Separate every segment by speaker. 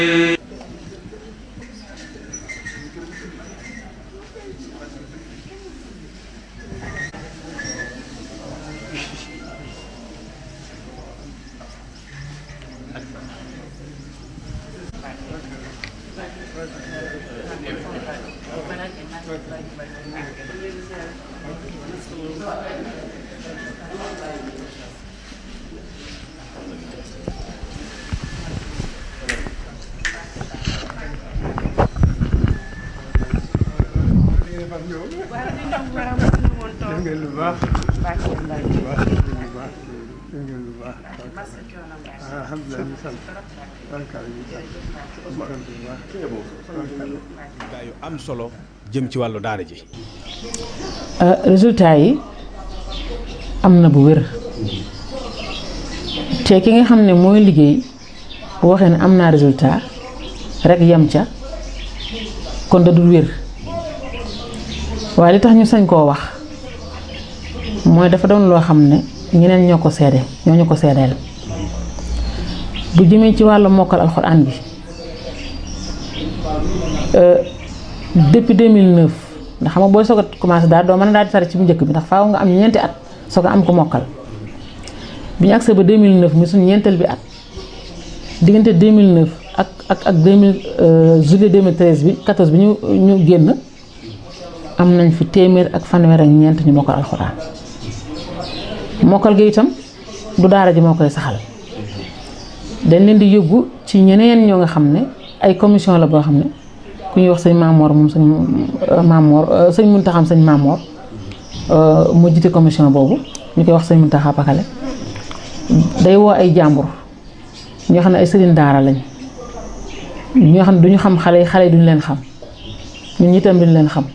Speaker 1: yu am solo jëm ci wàllu daara ji.
Speaker 2: résultat yi am na bu wér te ki nga xam ne mooy liggéey bu waxee ne am naa résultat rek yem ca kon da dul wér waaye li tax ñu sañ koo wax mooy dafa doon loo xam ne ñeneen ñoo ko seede ñoo ñu ko seedeel bu jëmee ci wàllu mokkal alxuraan bi depuis 2009 ndax xam nga booy soog a commencé daal doo mën a daal di tari ci bu njëkk bi ndax faaw nga am ñeenti at soog a am ko mokkal bi ñu agsee ba 2009 muy suñu ñeenteel bi at diggante 2009 ak 2000 juillet 2013 bi 14 bi ñu génn am nañ fi téeméer ak fanweer ak ñeent ñu mokkal alxuraan mokkal gi itam du daara ji moo koy saxal dañ leen di yóbbu ci ñeneen ñoo nga xam ne ay commission la boo xam ne ku ñuy wax sëñ Maamoor moom sëñ Maamoor sëñ Muntaxa sëñ Maamoor mu jiite commission boobu ñu koy wax sëñ Muntaxa Pakale day woo ay jàmbur ñoo xam ne ay sëriñ daara lañ ñoo xam ne duñu xam xale yi duñu leen xam ñun itam duñu leen xam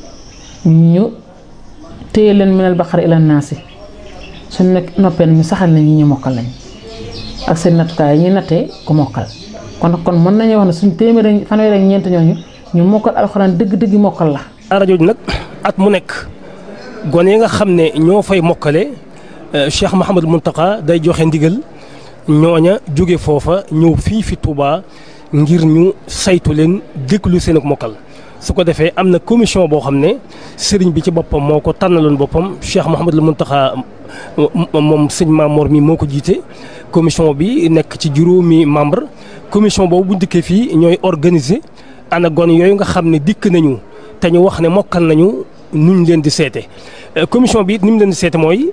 Speaker 2: ñu téye leen minal baqara ila naasi suñ nekk noppee ñu saxal nañ ñu mokkal lañ ak seen nattukaay yi ñuy nattee ku mokkal kon mën nañu wax ne suñ téeméer fanweer ak ñeent ñooñu ñu mokkal alxuraan dëgg-dëgg mokkal la.
Speaker 3: daara jooju nag at mu nekk gone yi nga xam ne ñoo fay mokkale Cheikh Mouhamadou Mountakha day joxe ndigal ñooña jóge foofa ñëw fii fi Touba ngir ñu saytu leen déglu seen ak mokkal. su ko defee am na commission boo xam ne sëriñ bi ci boppam moo ko tànnaloon boppam Cheikh Mouhamadou Mountakha moom sëñ Maamoor mi moo ko jiite commission bi nekk ci juróomi membre commission boobu bu dikkee fii ñooy organiser ana gone yooyu nga xam ne dikk nañu te ñu wax ne mokkal nañu nuñ leen di seete commission bi ni mu leen di seete mooy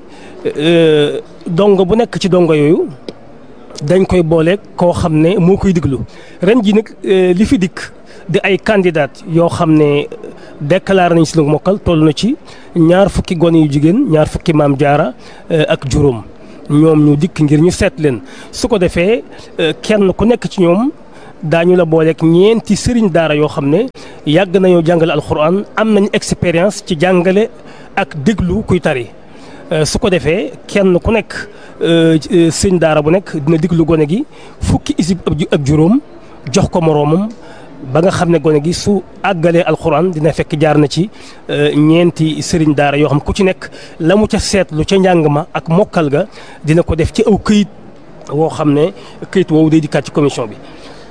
Speaker 3: dongo bu nekk ci dongo yooyu dañ koy booleeg koo xam ne moo koy diglu ren ji nag li fi dikk di ay candidat yoo xam ne déclaré nañ si lu mokkal toll na ci 20 gone yu jigéen 20 maam jaara ak juróom ñoom ñu dikk ngir ñu seet leen su ko defee kenn ku nekk ci ñoom daañu la booleeg ñeenti sëriñ daara yoo xam ne yàgg nañoo jàngale alxuraan am nañ expérience ci jàngale ak déglu kuy tari su ko defee kenn ku nekk sëriñ daara bu nekk dina déglu gone gi fukki isib ak juróom jox ko moroomam ba nga xam ne gone gi su àggalee alxuraan dina fekk jaar na ci ñeenti sëriñ daara yoo xam ku ci nekk la mu ca seetlu ca njàng ma ak mokkal ga dina ko def ci aw këyit woo xam ne këyit woowu day dikkaat ci commission bi.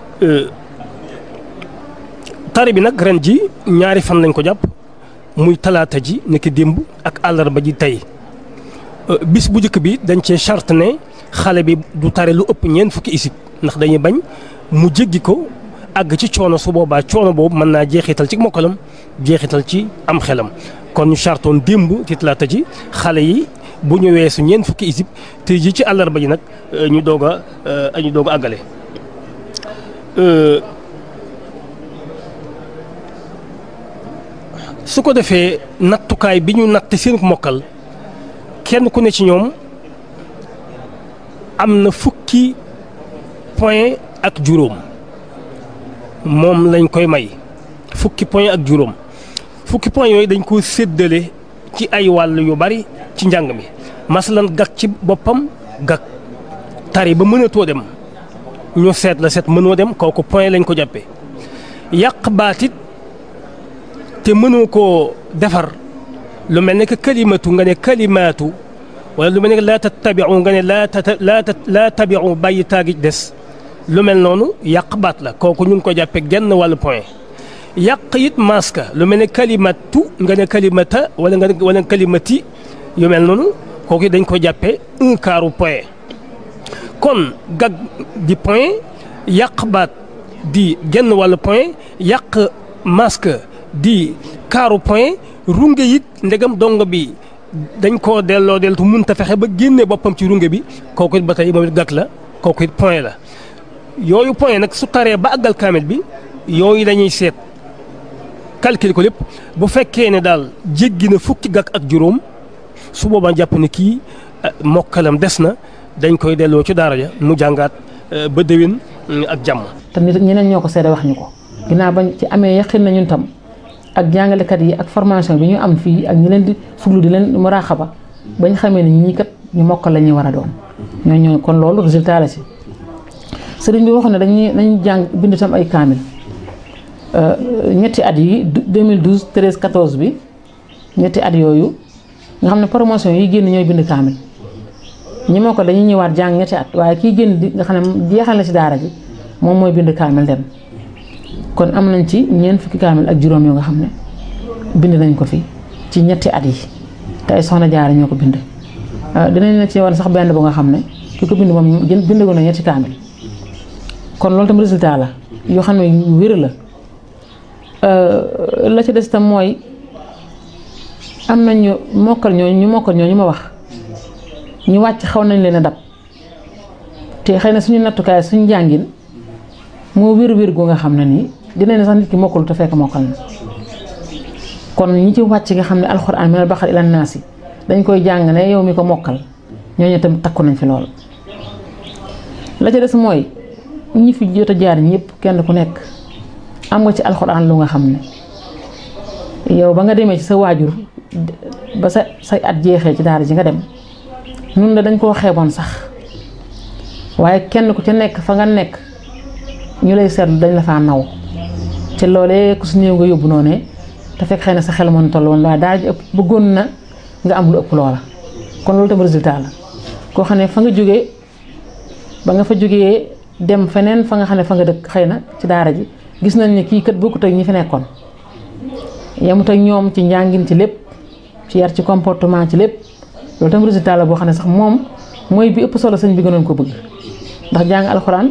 Speaker 3: tari bi nag ren ji 2 fan lañ ko jàpp muy talaata ji nekk démb ak àllarba ji tey bis bu njëkk bi dañ cee charte ne xale bi du tari lu ëpp 40 isib ndax dañuy bañ mu jéggi ko. àgg ci coono su boobaa coono boobu mën naa jeexital ci mokkalam jeexital ci am xelam kon ñu chartoon démb ci talaata ji xale yi bu ñu weesu 40 isib te ji ci àllarba ji nag ñu doog a àggale. su ko defee nattukaay bi ñu natt seen mokkal kenn ku ne ci ñoom am na 10 point ak juróom. moom lañ koy may 10 point ak juróom 10 point yooyu dañ ko séddale ci ay wàll yu bari ci njàng mi masalan gag ci boppam gag tari ba mënatoo dem ñu seet la seet mënoo dem kooku point lañ ko jàppee yàq baatit te mënoo koo defar lu mel ne que kalimatu nga ne kalimaatu wala lu mel ne que laa tattabiu nga ne laa tabiu bàyyi taagi des lu mel noonu yàq baat la kooku ñu ngi ko jàppee genn wàllu point yàq it maska lu mel ne kalimatu nga ne kalimata wala kalimati yu mel noonu kooku dañ ko jàppee 1/4 point kon gag di point yàq baat di genn wàllu point yàq masque di 1/4 point runge it ndegam dongo bi dañ koo delloo deltu mënta fexe ba génne boppam ci runge bi kooku it ba tey moom it gag la kooku it point la yooyu point nag su taree ba àggal kaamil bi yooyu dañuy seet calcul ko lépp bu fekkee ne daal jéggi na fukki gag ak juróom su boobaa jàpp ne kii mokkalam des na dañ koy delloo ci daara ja mu jàngaat ba déwén ak jàmm.
Speaker 2: te nit ñeneen ñoo ko seede wax ñu ko ginnaaw bañ ci amee yaqin na ñun tam ak jàngalekat yi ak formation bi ñu am fii ak ñi leen di fuglu di leen muraaxaba bañ xamee ne ñii kat ñu mokkal la ñuy war a doon ñooñu kon loolu résultat la si. sëriñ bi waxoon ne dañuy jàng bind tam ay kaamil ñetti at yi 2012 13 14 bi ñetti at yooyu nga xam ne promotion yi génn ñooy bind kaamil ñi moo ko dañuy ñëwaat jàng ñetti at waaye kii génn di nga xam ne jeexal na ci daara ji moom mooy bind kaamil dem kon am nañ ci ñeent fukki kaamil ak juróom yoo nga xam ne bind nañ ko fi ci ñetti at yi te ay soxna jaara ñoo ko bind dinañ na ci wan sax benn bu nga xam ne ki ko bind moom bindagu na ñetti kaamil kon loolu tam résultat la yoo xam ne yu wér la ci des tam mooy am nañu mokkal ñooñu ma wax ñu wàcc xaw nañ leen a dab te xëy na suñu nattukaay suñu njàngin moo wér gu nga xam ne nii dinañ ne sax nit ki mokkalu te fekk mokkal na kon ñi ci wàcc nga xam ne alxuraan minal baqara ilan naasi dañ koy jàng ne yow mi ko mokkal ñooñu tam takku nañ fi lool. la ca des mooy ñi fi jot a jaar ñëpp kenn ku nekk am nga ci alxuraan lu nga xam ne yow ba nga demee ci sa waajur ba say at jeexee ci daara ji nga dem nun la dañ koo xeeboon sax waaye kenn ku ca nekk fa nga nekk ñu lay seetlu dañ la faa naw ci loolee ku su néew nga yóbbu noonu te fekk xëy na sa xel mën toll woon waaye daara ji ëpp bëggoon na nga am lu ëpp loola kon loolu tam résultat la koo xam ne fa nga jógee ba nga fa jógee dem feneen fa nga xam ne fa nga dëkk xëy na ci daara ji gis nañ ne kii kat bokkut ak ñi fi nekkoon yemut ak ñoom ci njàngin ci lépp ci yar ci comportement ci lépp loolu tam résultat la boo xam ne sax moom mooy bi ëpp solo sëñ bi gënoon ko bëgg ndax jàng alxuraan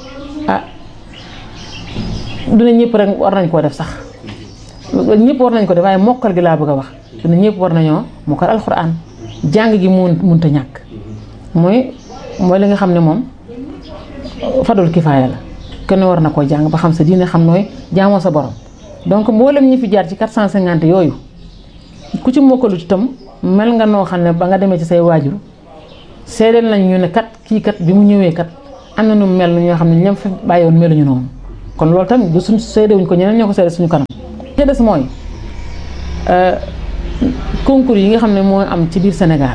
Speaker 2: dina ñëpp rek war nañ koo def sax ñëpp war nañ ko def waaye mokkal gi laa bëgg a wax dina ñëpp war nañoo mokkal alxuraan jàng gi mënut a ñàkk mooy li nga xam ne moom fadul kifaaya la kenn war na koo jàng ba xam sa diine xam nooy jaamoo sa borom donc mboolem ñi fi jaar ci 450 yooyu ku ci mokkalu itam mel nga noo xam ne ba nga demee ci say waajur seedeel nañ ñu ne kat kii kat bi mu ñëwee kat am na nu mel ñoo xam ne ñoom fi bàyyiwoon meluñu noonu kon loolu tam du suñ seedewuñ ko ñeneen ñoo ko seede suñu kanam. li des mooy concours yi nga xam ne moo am ci biir Sénégal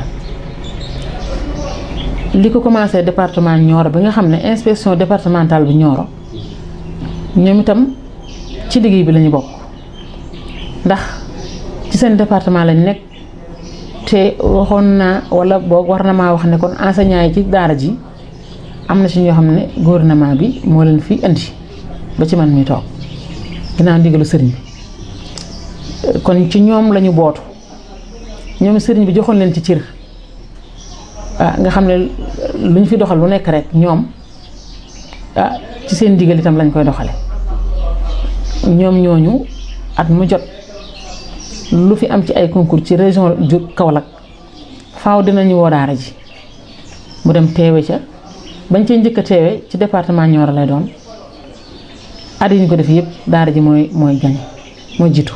Speaker 2: li ko commencé département Nioro bi nga xam ne inspection départementale bu Nioro ñoom itam ci liggéey bi lañu bokk ndax ci seen département lañ nekk te waxoon naa wala boog war na maa wax ne kon enseignant yi ci daara ji am na ci ñoo xam ne gouvernement bi moo leen fi indi ba ci man mi toog ginnaaw ndigalu sëriñ bi kon ci ñoom lañu bootu ñoom sëriñ bi joxoon leen ci cër nga xam ne lu ñu fi doxal lu nekk rek ñoom ci seen ndigal itam lañ koy doxale ñoom ñooñu at mu jot lu fi am ci ay concours ci région Kaolack faaw dinañu woo daara ji mu dem teewe ca bañ cee njëkk a teewe ci département Nioro lay doon at yi ñu ko def yëpp daara ji mooy gañe mooy jiitu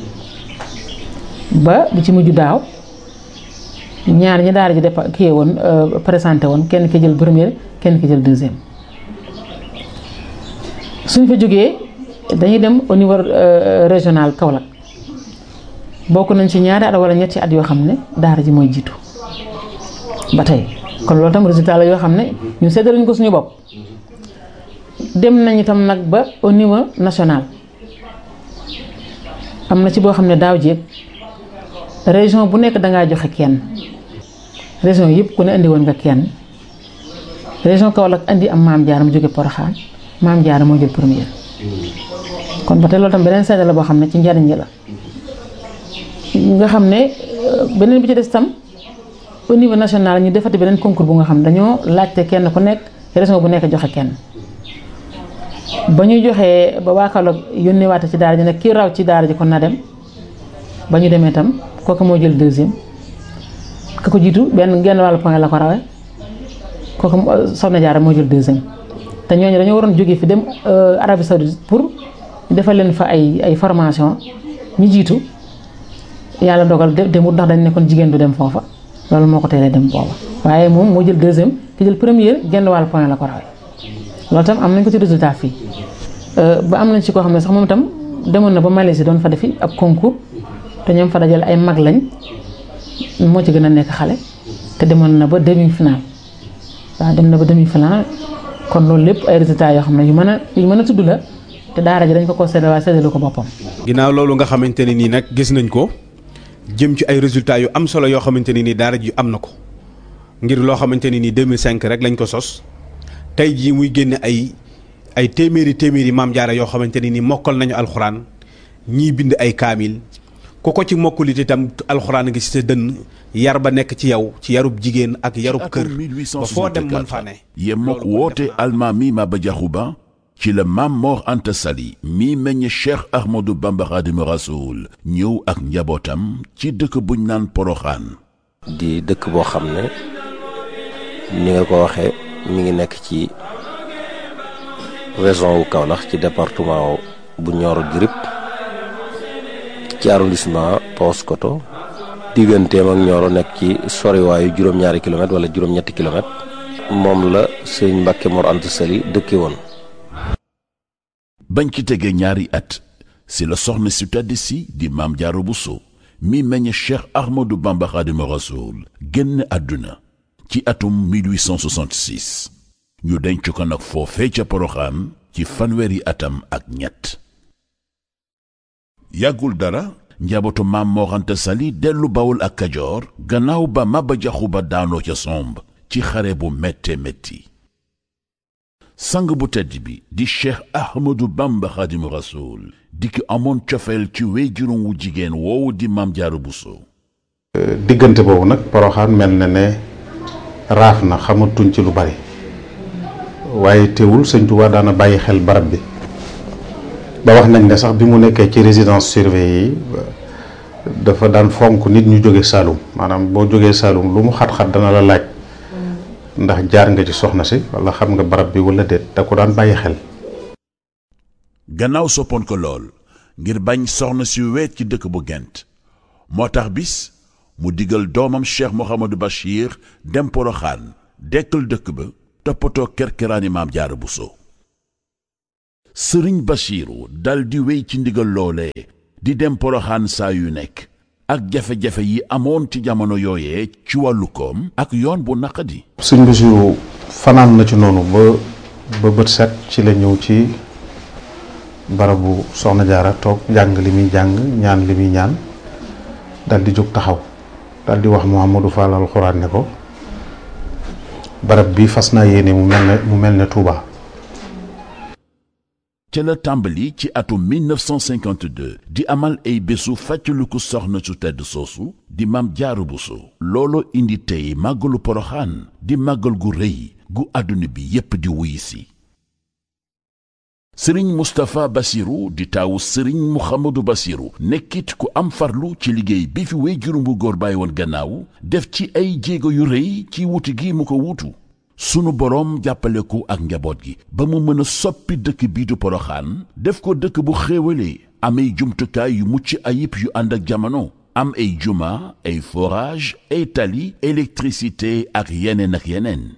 Speaker 2: ba bi ci mujj daaw ñaar ñi daara ji kii woon présenté woon kenn ki jël première kenn ki jël deuxième suñ fa jógee dañuy dem au niveau régional Kaolack bokk nañ ci ñaari at wala ñetti at yoo xam ne daara ji mooy jiitu ba tey kon loolu tam résultat la yoo xam ne ñu séddaluñ ko suñu bopp dem nañ itam nag ba au niveau national am na ci boo xam ne daaw jéeg région bu nekk dangaa joxe kenn région yëpp ku ne indi woon nga kenn région Kaolack andi am Maam Jaara mu jóge Porokhane Maam Jaara moo jël première kon ba tey loolu tam beneen seede la boo xam ne ci njariñ la nga xam ne beneen bi ci des tam au niveau national ñu defati beneen concours bu nga xam ne dañoo laajte kenn ku nekk région bu nekk joxe kenn ba ñu joxee ba waa Kaolack yónnee waate ci daara ji nag kii raw ci daara ji kon na dem ba ñu demee tam kooku moo jël deuxième ka ko jiitu benn genn wàllu point la ko rawee kooku Soxna Jaara moo jël deuxième te ñooñu dañoo waroon jógee fi dem Arabie Saoudite pour defal leen fa ay formation ñu jiitu yàlla dogal demut ndax dañ ne kon jigéen du dem foofa loolu moo ko teelee dem booba waaye moom moo jël deuxième ki jël première genn wàllu point la ko rawee loolu tam am nañ ko ci résultat fii ba am nañ ci koo xam ne sax moom itam demoon na ba Malaisie doon fa defi ab concours te ñoom fa dajale ay mag lañ moo ci gën a nekk xale te demoon na ba demi-finale waaw dem na ba demi-finale kon loolu lépp ay résultats yoo xam ne yu mën a tudd la te daara ji dañ ko séddale waaye séddalu ko boppam.
Speaker 1: ginnaaw loolu nga xamante ne nii nag gis nañ ko jëm ci ay résultats yu am solo yoo xamante ne nii daara ji am na ko ngir loo xamante ne nii 2005 rek lañ ko sos tey jii muy génne ay téeméeri Maam Jaara yoo xamante ne nii mokkal nañu alxuraan ñii bind ay kaamil ku ko ci mokkulit itam alxuraan ngi ci sa dënn yar ba nekk ci yow ci yarub jigéen ak yarub kër ba foo dem mën faa ne.
Speaker 4: yemook woote almaami Maba Diakhou Ba ci la Maam Mor Anta Sali mi meññ Cheikh Ahmadou Bamba Khadimu Rasoul ñëw ak njabootam ci dëkk buñ naan Porokhane.
Speaker 5: di dëkk boo xam ne ni nga ko waxee mi ngi nekk ci région wu Kaolack ci département bu Nioro du Rip ci arrondissement Paoskoto digganteem ak Nioro nekk ci soriwaayu juróom-ñaari kilomètre wala juróom-ñetti kilomètre moom la sëñ Mbàkke Mor Anta Sali dëkke woon.
Speaker 4: bañ ci tegee ñaari at si la soxna si tedd si di Maam Jaara Buso mi meññ Cheikh Ahmadou Bamba Khadimu Rasoul génn àdduna ci atum 1866 ñu denc ko nag foofee ca Porokhane ci fanweeri atam ak ñett. yàggul dara njabootu Maam Mor Anta Sali dellu Bawol ak Kajoor gannaaw ba Maba Diakhou Ba daanoo ca somb ci xare bu métte métti. sang bu tedd bi di Cheikh Ahmadou Bamba Khadimu Rasoul di ki amoon cofeel ci wéyjuram wu jigéen woowu di Maam Jaara Buso.
Speaker 6: diggante boobu nag Porokhane mel na ne raaf na xamatuñ ci lu bari waaye teewul Sëñ Tuubaa daana bàyyi xel barab bi ba wax nañ ne sax bi mu nekkee ci résidence surveillée yi dafa daan fonk nit ñu jóge Saalum maanaam boo jógee Saalum lu mu xat-xat dana la laaj ndax jaar nga ci soxna si wala xam nga barab bi wala déet da ko daan bàyyi xel.
Speaker 4: gannaaw soppoon ko lool ngir bañ soxna si weet ci dëkk bu Gent moo tax bis mu digal doomam Cheikh Mouhamadou Bachir dem Porokhane dekkal dëkk ba toppatoo kerkeraani Maam Jaara Buso. Sëriñ Bachiru dal di wéy ci ndigal loolee di dem Porokhane saa yu nekk ak jafe-jafe yi amoon ci jamono yooyee ci wàllu koom ak yoon bu naqadi.
Speaker 6: Sëriñ Bachiru fanaan na ci noonu ba bët set ci la ñëw ci barabu Soxna Jaara toog jàng li muy jàng ñaan li muy ñaan dal di jóg taxaw dal di wax Mouhamadou Fall alxuraan ne ko barab bi fas naa yéene mu mel ne Touba.
Speaker 4: ca la tàmbali ci atum 1952 di amal ay bésu fàttaliku soxna su tedd soosu di Maam Jaara Buso. looloo indi tey màggalu Porokhane di màggal gu rëy gu àdduna bi yépp di wuy si. sëriñ Moustapha Bassirou di taawu sëriñ Mouhamadou Bassirou nekkit ku am farlu ci liggéey bi fi wéyjuram bu góor bàyyi woon gannaaw def ci ay jéego yu rëy ci wuti gi mu ko wuutu. sunu boroom jàppale ko ak njaboot gi ba mu mën a soppi dëkk bii du Porokhane def ko dëkk bu xéewalee am ay jumtukaay yu mucc ayib yu ànd ak jamono am ay juma ay forage ay tali électricité ak yeneen.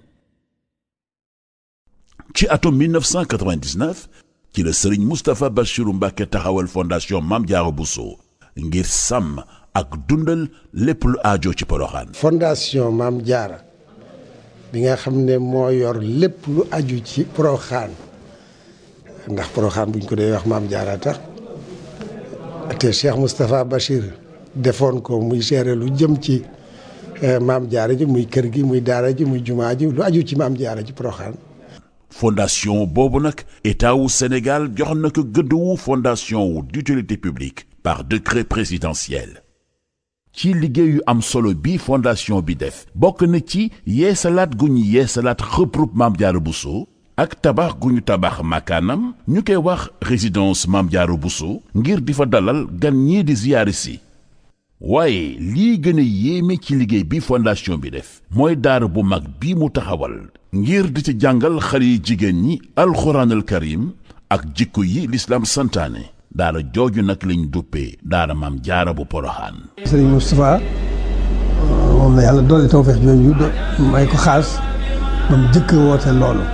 Speaker 4: ci atum 1999 ci la sëriñ Moustapha Bassirou Mbacké taxawal fondation Maam Jaara Buso ngir sàmm ak dundal lépp lu aajo ci Porokhane.
Speaker 7: fondation Maam Jaara bi nga xam ne moo yor lépp lu aju ci Porokhane ndax Porokhane buñ ko dee wax Maam Jaara tax te Cheikh Moustapha Bachir defoon ko muy gérer lu jëm ci maam jaara ji muy kër gi muy daara ji muy jumaa ji lu aju ci maam jaara ji Porokhane.
Speaker 4: fondation boobu nag état wu Sénégal jox na ko gëdd wu fondation wu d'utilité publique par décret présidentiel. ci liggéey yu am solo bi fondation bi def bokk na ci yeesalaat gu ñu yeesalaat xëprub Maam Jaara Bousso ak tabax gu ñu tabax makaanam ñu koy wax résidence Maam Jaara Bousso ngir di fa dalal gan ñii di ziyaari si. waaye lii gën a yéeme ci liggéey bi fondation bi def mooy daara bu mag bi mu taxawal ngir di ci jàngal xale yi jigéen ñi alxuraanal karim ak jikko yi lislaam santaane. daara jooju nag lañ duppee daara Maam Jaara bu Porokhane.
Speaker 8: Sëriñ Moustapha moom la yàlla doole tawfeex jooju may ko xaas ba mu jëkk woote loolu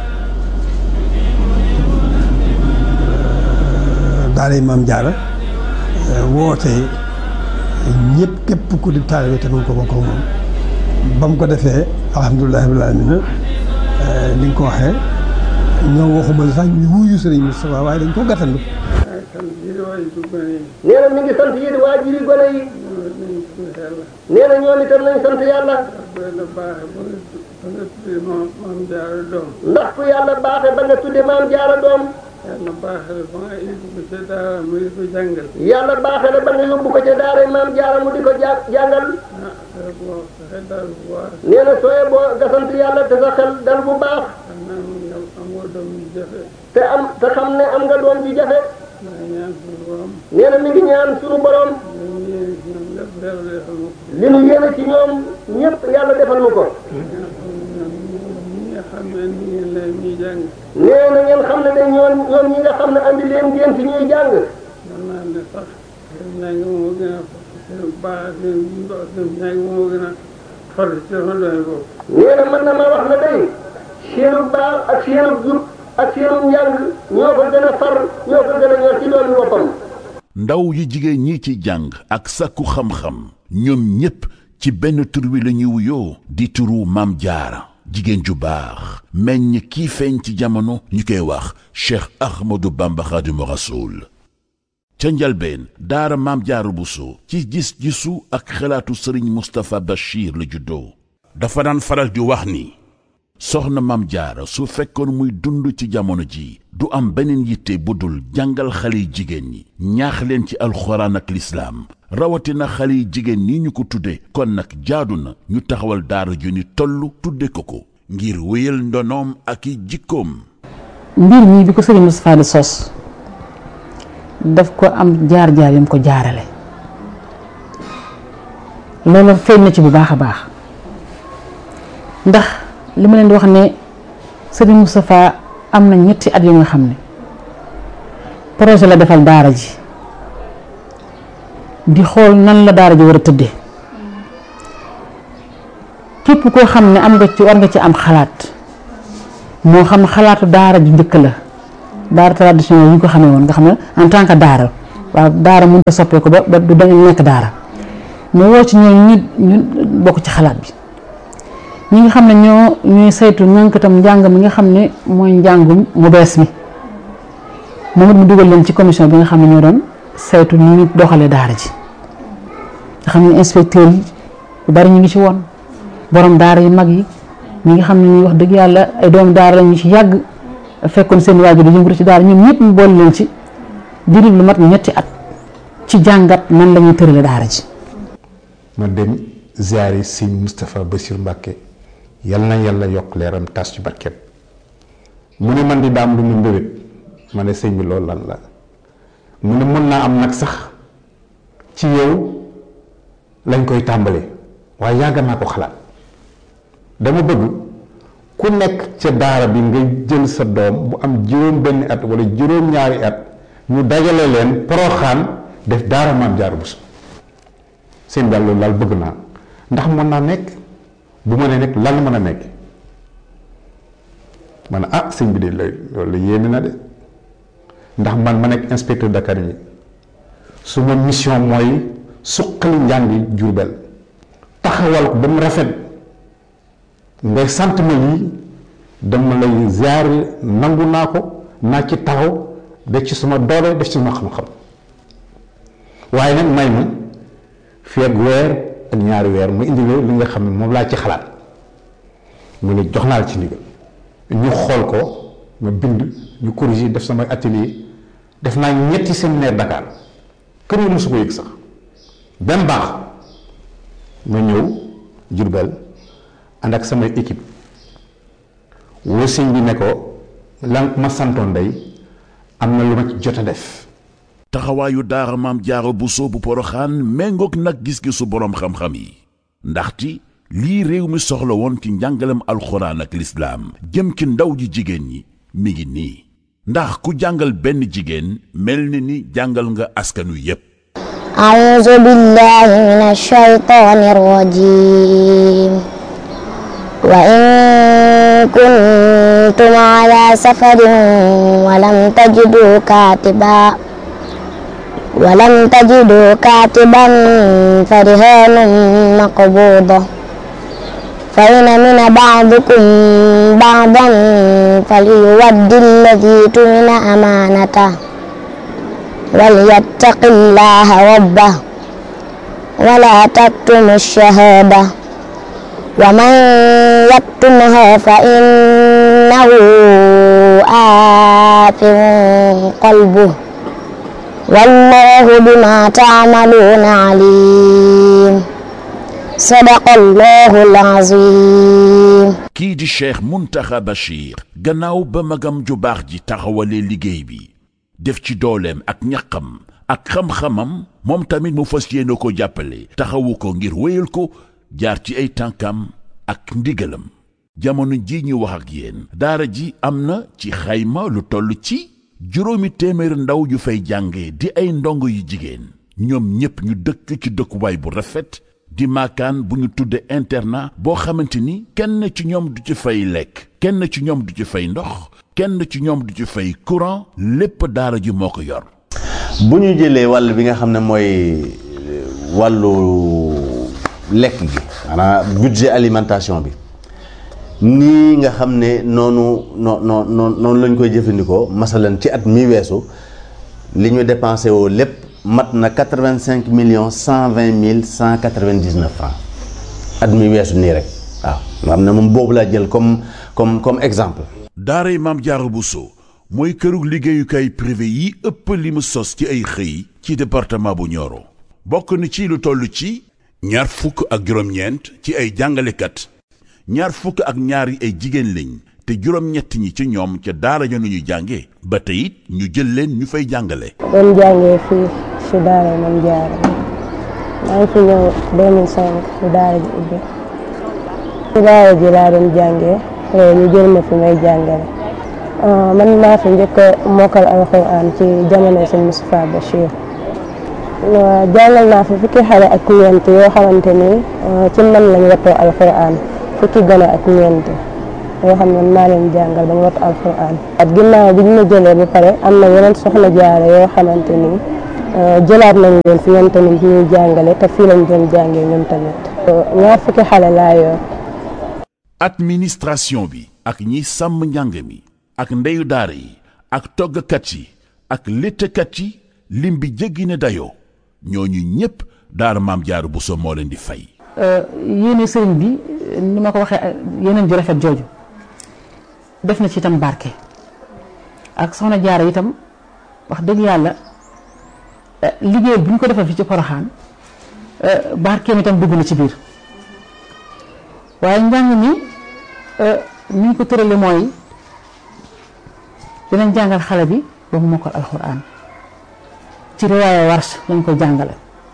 Speaker 8: daara Maam Jaara woote ñëpp képp ku di taalibe te mu ko bokk moom ba mu ko defee alhamdulilah rabbil aalamiina ni nga ko waxee ñoo waxuma la sax ñu wuyu Sëriñ Moustapha waaye dañ ko gàttandu.
Speaker 9: nee na mi ngi sant yéen waajuri gone yi. nee na ñoom itam nañ sant yàlla. ndax ku yàlla baaxee ba nga tudde Maam Jaara doom. yàlla baaxee la ba nga yóbbu ko ca daara mu di ko jàngal. yàlla baaxee la ba nga yóbbu ko ca daara Maam Jaara mu di ko jàngal. nee na sooyee boo nga sant yàlla te sa xel dal bu baax. te xam ne am nga doom ji jafe. nee na mi ngi ñaan suñu borom li nu yéene ci ñoom ñëpp yàlla defal nu ko. nee na ngeen xam ne de ñoom ñi nga xam ne andi leen ngeen fi ñuy jàng. nee na mën na ma wax na day seenu baax ak seenu jub ak seenu njàng ñoo ko gën a far ñoo ko gën a ñor ci doomi boppam.
Speaker 4: ndaw yi jigéen ñi ci jàng ak sàkku xam-xam ñoom ñépp ci benn tur wi la ñuy wuyoo di turu Maam Jaara jigéen ju baax meññ kii feeñ ci jamono ñu koy wax Cheikh Ahmadou Bamba Khadimu Rasoul. ca njalbeen daara Maam Jaara Bousso ci gis-gisu ak xalaatu Sëriñ Moustapha Bachir la juddoo. dafa daan faral di wax ni soxna Maam Jaara su fekkoon muy dund ci jamono ji du am beneen yitte bu dul jàngal xale yi jigéen ñi ñaax leen ci alxuraan ak lislaam rawatina xale yi jigéen ñi ñu ko tudde kon nag jaadu na ñu taxawal daara ju ni toll tudde ko ngir wéyal ndonoom ak i jikkoom.
Speaker 2: mbir mii bi ko Sëriñ Moustapha di sos daf ko am jaar-jaar yam ko jaarale loolu feeñ na ci bu baax a baax ndax li ma leen di wax ne Sëriñ Moustapha am na ñetti at yu nga xam ne projet la defal daara ji di xool nan la daara ji war a tëddee képp koo xam ne war nga ci am xalaat moo xam xalaatu daara ju njëkk la daara traditionnel yi ñu ko xamee woon nga xam ne en tant que daara waaw daara mënut a soppeeku ba du dañu nekk daara mu woo ci ñoom ñu bokk ci xalaat bi. ñi nga xam ne ñooy saytu ñànkatam njàng mi nga xam ne mooy njàngum mu bees mi moom it mu dugal leen ci commission bi nga xam ne ñoo doon saytu ni ñu doxalee daara ji nga xam ne inspecteur yi bu bari ñu ngi ci woon borom daara yu mag yi ñi nga xam ne ñuy wax dëgg yàlla ay doomu daara la ñu ci yàgg fekkoon seen waajur di yëngatu ci daara ñoom ñëpp mu boole leen ci diiru lu mat ñetti at ci jàngat nan la ñuy tërale daara ji.
Speaker 6: ma dem ziyaari Sëñ Moustapha Bassirou Mbacké yal na yàlla yokk leeram tas ci barkeem mu ne man di daam lu mu mbébét ma ne sëñ bi loolu lan la mu ne mën naa am nag sax ci yow lañ koy tàmbalee waaye yàgg naa ko xalaat dama bëgg ku nekk ca daara bi nga jël sa doom bu am juróom benn at wala juróom ñaari at ñu dajale leen Porokhane def daara Maam Jaara Bousso sëñ bi loolu daal bëgg naa ndax mën naa nekk bu ma nee nekk lan mën a nekk ma ne sëñ bi de loolu la yéeme na de ndax man ma nekk inspecteur d'académie su ma mission mooy suqali njàngi Jurbel taxawal ko ba mu rafet ngay sant ma lii dama lay ziare nangu naa ko naa ci taxaw def ci suma doole def ci suma xam-xam waaye nag may ma fii ak weer
Speaker 10: ak ñaari weer mu indi li nga xam ne moom laa ci xalaat mu ne jox naa la ci ndigal ñu xool ko ma bind ñu corriger def sama atelier def naa ñetti séminaire Dakar kër yi mosu ko yëg sax benn baax ma ñëw Jurbel ànd ak samay équipe woo sëñ bi ne ko lan ma santoon day am na lu ma ci jot a def.
Speaker 4: taxawaayu daara Maam Jaara Buso bu Poroxaan méngoog nag gis-gisu boroom xam-xam yi ndaxte lii réew mi soxla woon ci njàngalem alxuraan ak lislaam jëm ci ndaw ji jigéen ñi mi ngi nii ndax ku jàngal benn jigéen mel ni jàngal nga askanu yépp.
Speaker 11: a'uuzu billaahi mina shaytaani rajiim wa in kuntum alaa safarin walam tajiduu kaatiban farihaanun maqbuuda fa in amina ba'dukum ba'dan falyuwaddi alladii tumina amaanatahu walyattaqi llaaha rabbahu wa laa taktumu shahaada wa man yaktumhaa fa innahu aathim qalbuhu wallaahu bimaa ta'maluuna aliim. sadaqallaahul aziim.
Speaker 4: kii di Cheikh Mountakha Bachir gannaaw ba magam ju baax ji taxawalee liggéey bi def ci dooleem ak ñaqam ak xam-xamam moom tamit mu fas yéene ko jàppale taxawu ko ngir wéyal ko jaar ci ay tànkam ak ndigalam. jamono ji ñu wax ak yéen daara ji am na ci xayma lu toll ci 700 ndaw yu fay jànge di ay ndongo yu jigéen ñoom ñépp ñu dëkk ci dëkkuwaay bu rafet di maakaan bu ñu tudde internat boo xamante ni kenn ci ñoom du ci fay lekk kenn ci ñoom du ci fay ndox kenn ci ñoom du ci fay courant lépp daara ji moo ko yor.
Speaker 12: bu ñu jëlee wàll bi nga xam ne mooy wàllu lekk gi maanaam budget alimentation bi nii nga xam ne noonu lañ koy jëfandikoo masalan ci at mi weesu li ñu dépensé woo lépp mat na 85,120,199 francs at mi weesu nii rek waaw nga xam ne moom boobu laa jël comme exemple.
Speaker 4: daaray Maam Jaara Buso mooy kërug liggéeyukaay privé yi ëpp li mu sos ci ay xëy ci département bu Nioro bokk na ci lu toll ci 29 ci ay jàngalekat 22 ay jigéen lañ te 7 ñi ci ñoom ca daara ja nu ñu jànge ba tey it ñu jël leen ñu fay jàngale.
Speaker 13: doon jàngee fii ci daara Maam Jaara maa ngi fi ñëw 2005 ci daara ji ubbi ci daara ji laa doon jàngee ñu jël ma fi may jàngale man maa fi njëkk a mokkal alxuraan ci jamono sëñ Moustapha Bachir jàngal naa fi fukki xale ak ñeent yoo xamante ni ci man lañ wattoo alxuraan fukki gone ak ñeent yoo xam ne maa leen jàngal ba ñu wattu alxuraan at ginnaaw bi ñu ma jëlee ba pare am na yeneen soxna jaare yoo xamante ni jëlaat nañ leen fi ñoom tamit ñuy jàngale te fii lañ doon jàngee ñoom tamit 2 fukki xale laa yor.
Speaker 4: administration bi ak ñi sàmm njàng mi ak ndeyu daara yi ak toggkat yi ak léttkat yi lim bi jéggi ne dayoo ñooñu ñépp daara Maam Jaara Buso moo leen di fay.
Speaker 2: yéene sëriñ bi ni ma ko waxee yeneen ju rafet jooju def na ci itam barke ak soxna Jaara itam wax dëgg yàlla liggéey bu ñu ko defal fi ci Poroxaan barkeem itam dugg na ci biir waaye njàng mi ni ñu ko tërale mooy dinañ jàngal xale bi ba mu mokkal alxuraan ci riwaaya Warsh lañ ko jàngale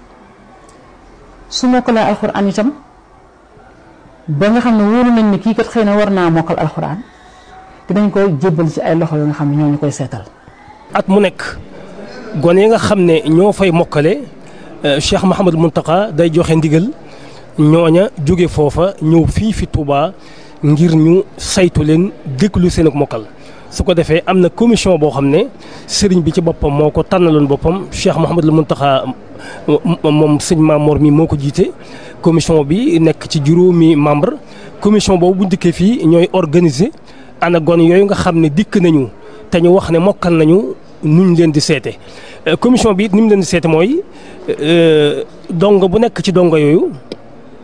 Speaker 2: su mokkalee alxuraan itam ba nga xam ne wóolu nañ ne kii kat xëy na war naa mokkal alxuraan dinañ koy jébbal ci ay loxo yoo nga xam ne ñoo ñu koy seetal.
Speaker 3: at mu nekk gone yi nga xam ne ñoo fay mokkale Cheikh Mouhamadou Mountakha day joxe ndigal ñooña jóge foofa ñëw fii fi Touba ngir ñu saytu leen déglu seen ak mokkal su ko defee am na commission boo xam ne sëriñ bi ci boppam moo ko tànnaloon boppam Cheikh Mouhamadou Mountakha moom sëñ Mamor mi moo ko jiite commission bi nekk ci 5 membre commission boobu bu dikkee fii ñooy organiser ana gone yooyu nga xam ne dikk nañu te ñu wax ne mokkal nañu nuñ leen di seete commission bi it ni mu leen di seete mooy dongo bu nekk ci dongo yooyu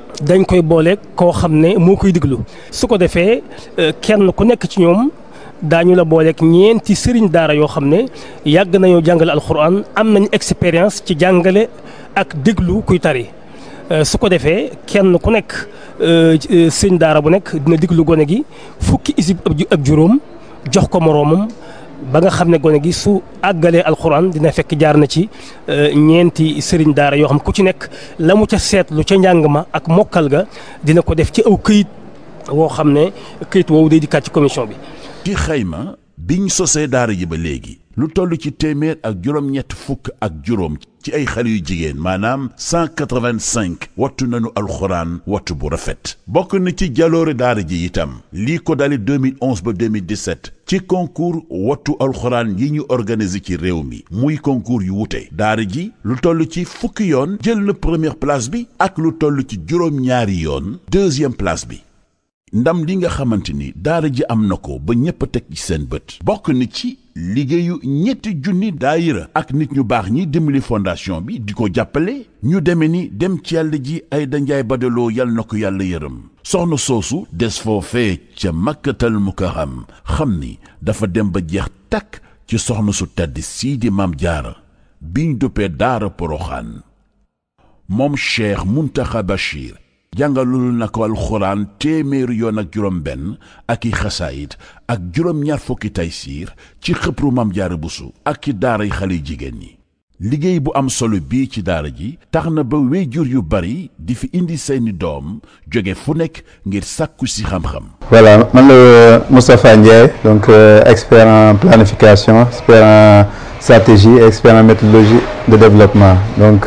Speaker 3: dañ koy boole koo xam ne moo koy diglu su ko defee kenn ku nekk ci ñoom daañu la booleeg ñeenti sëriñ daara yoo xam ne yàgg nañoo jàngale alxuraan am nañ expérience ci jàngale ak déglu kuy tari su ko defee kenn ku nekk sëriñ daara bu nekk dina déglu gone gi fukki isib ak juróom jox ko moroomam ba nga xam ne gone gi su àggalee alxuraan dina fekk jaar na ci ñeenti sëriñ daara yoo xam ku ci nekk la mu ca seetlu ca njàng ma ak mokkal ga dina ko def ci aw këyit woo xam ne këyit woowu day dikkaat ci commission bi.
Speaker 4: ci xayma biñ sosee daara ji ba léegi lu toll ci téeméer ak juróom-ñett fukk ak juróom ci ay xale yu jigéen maanaam 185 wattu nañu alxuraan wattu bu rafet bokk na ci jaloore daara ji itam lii ko dali 2011 ba 2017 ci concours wattu alxuraan yi ñu organisé ci réew mi muy concours yu wute daara ji lu toll ci fukki yoon jël na première place bi ak lu toll ci juróom-ñaari yoon deuxième place bi ndam li nga xamante ni daara ji am na ko ba ñépp a teg ci seen bët bokk na ci liggéeyu ñetti junni daayira ak nit ñu baax ñi dimbali fondation bi di ko jàppale ñu deme ni dem ci yàlla ji Ayda Njaay Badaloo yal na ko yàlla yërëm soxna soosu des foofee ca Makkatal Mukarram xam ni dafa dem ba jeex takk ci soxna su tedd sii di Maam Jaara biñ duppee daara Poroxaan moom Cheikh Muntaxa Bachir jàngalul na ko alxuraan téeméeri yoon ak juróom benn ak i xasaayit ak juróom-ñaar fukki taysiir ci xëpru Maam Jaara Buso ak ci daaray xale jigéen ñi liggéey bu am solo bii ci daara ji tax na ba wéyjur yu bari di fi indi seeni doom jóge fu nekk ngir sàkku si xam-xam.
Speaker 14: Voilà, man la Moustapha Ndiaye donc expert en planification expert en stratégie expert en méthodologie de développement donc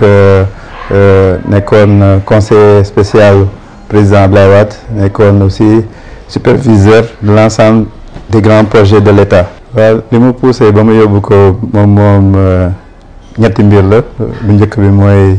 Speaker 14: nekkoon conseiller spécial président Abdoulaye Wade nekkoon aussi superviseur de l'ensemble des grands projets de l'État. waaw li mu poussé ba mu yóbbu ko moom ñetti mbir la bu njëkk bi mooy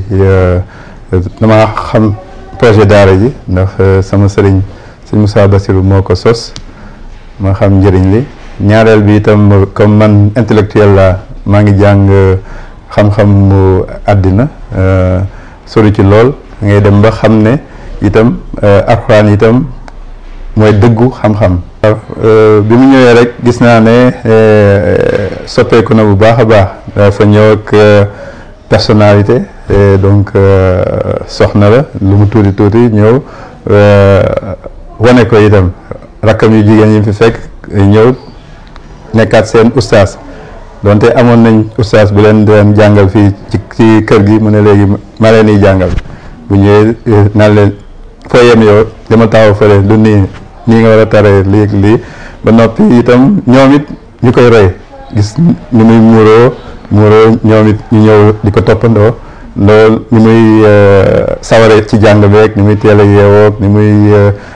Speaker 14: dama xam projet daara ji ndax sama sëriñ sëñ Moussa Bassirou moo ko sos ma xam njëriñ li ñaareel bi itam comme man intellectuel la maa ngi jàng xam-xam mu àddina sori ci lool ngay dem ba xam ne itam alxuraan itam mooy dëggu xam-xam. bi mu ñëwee rek gis naa ne soppeeku na bu baax a baax dafa ñëw ak personnalité donc soxna la lu mu tuuti tuuti ñëw wane ko itam rakkam yu jigéen yi fi fekk ñëw nekkaat seen ustaas donte amoon nañ ustaas bu leen doon jàngal fii ci kër gi mu ne léegi ma leen di jàngal bu ñëwee naan leen foo yem yow dama taxaw fële lu nii nga war a taree lii ba noppi itam ñoom it ñu koy roy gis ni muy muuroo ñoom it ñu ñëw di ko toppandoo loolu ni muy saware ci jàng beeg ni muy teel a yeewoog ni muy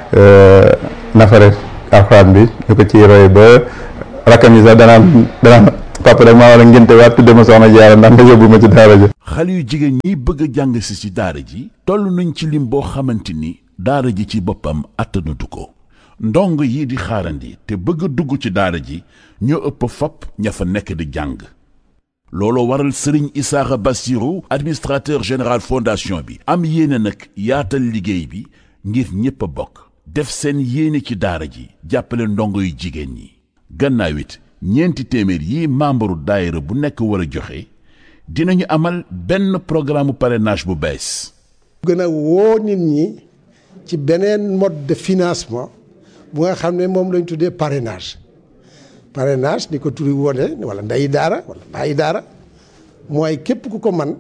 Speaker 14: nafare alxuraan bi ñu ko ciy roy ba rakkam yi sax danaan papa rek maa war a ngénte waat tudde ma soxna Jaara ndax nga yóbbu ma ci daara ji.
Speaker 4: xale yu jigéen ñi bëgg a jàng si ci daara ji toll nañ ci lim boo xamante ni daara ji ci boppam attanatu ko ndong yi di xaarandi te bëgg a dugg ci daara ji ñoo ëpp fop ña fa nekk di jàng looloo waral Serigne Issakha Bassirou administrateur général fondation bi am yéene nag yaatal liggéey bi ngir ñépp a bokk def seen yéene ci daara ji jàppale ndongo yu jigéen ñi gannaaw it ñeenti téeméer yi membre daayira bu nekk war a joxe dinañu amal benn programme parrainage bu bees.
Speaker 7: gën a woo nit ñi ci beneen mode de financement bu nga xam ne moom lañ tuddee parrainage ni ko turi wone wala ndeyi daara wala bàyyi daara mooy képp ku ko man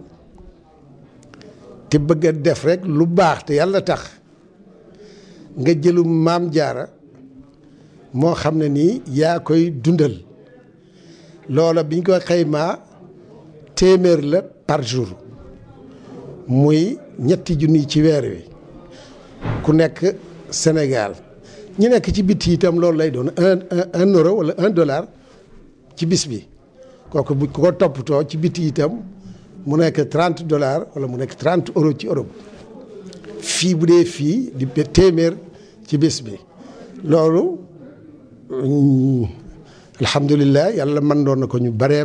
Speaker 7: te bëgg a def rek lu baax te yàlla tax nga jëlu Maam Jaara moo xam ne nii yaa koy dundal loola biñ ko xaymaa téeméer la par jour muy ñetti junni ci weer wi ku nekk Sénégal ñi nekk ci biti itam loolu lay doon un euro wala $1 ci bis bi kooku bu ko toppatoo ci biti itam mu nekk $30 wala mu nekk 30 euros ci Europe fii bu dee fii di téeméer ci bis bi loolu alhamdulilah yàlla mën doon na ko ñu bare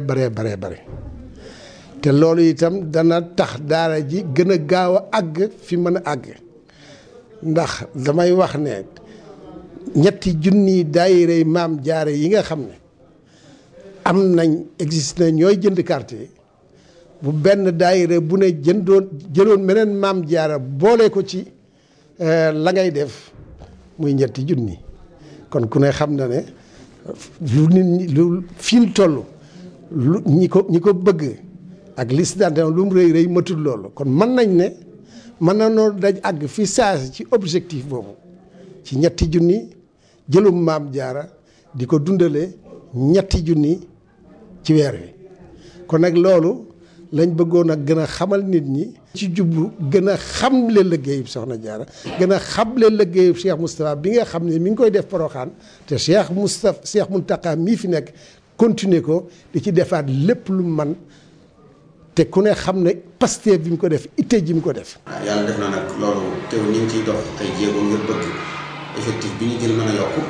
Speaker 7: te loolu itam dana tax daara ji gën a gaaw a àgg fi mën a àgg ndax damay wax ne ñetti junni daayira maam jaara yi nga xam ne am nañ existe na ñooy jënd carte yi bu benn daayira bu ne jëloon meneen maam jaara boole ko ci la ngay def muy ñetti junni kon ku ne xam na ne lu nit ñi lu fi ñu toll lu ñi ko bëgg ak liste d'adhésion lu mu rëy rëy matul loolu kon mën nañ ne mën na noo daj àgg fi saasi ci objectif boobu ci ñetti junni jëlum maam jaara di ko dundale ñetti junni ci weer wi kon nag loolu lañ bëggoon a gën a xamal nit ñi ci jublu gën a xamle liggéeyub soxna jaara gën a xamle liggéeyub Cheikh Moustapha bi nga xam ne mi ngi koy def Porokhane te Cheikh Mountakha mii fi nekk continuer ko di ci defaat lépp lu man te ku ne xam ne Pastef bi mu ko def itte ji mu ko def.
Speaker 15: yàlla def na nag loolu teew ñu ngi ciy dox ay jéego ngir bëgg effectif bi ñu jël mën a yokku